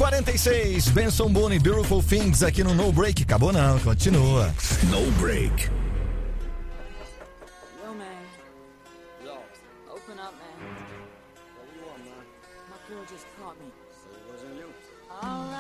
9h46, Benson Boone, Beautiful Things aqui no No Break. Acabou não, continua. No Break. Yo, man. Yo. Open up, man. What do you want, man? My girl just caught me. So it wasn't you. All right.